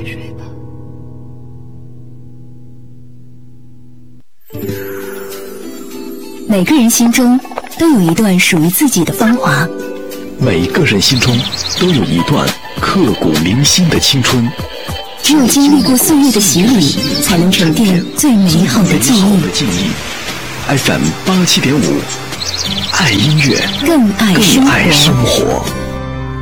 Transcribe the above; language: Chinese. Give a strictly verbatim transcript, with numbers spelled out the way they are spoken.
每个人心中都有一段属于自己的芳华， 每个人心中都有一段刻骨铭心的青春。 只有经历过岁月的洗礼，才能沉淀最美好的记忆。 F M 八七点五，爱音乐， 更爱生活。 更爱生活。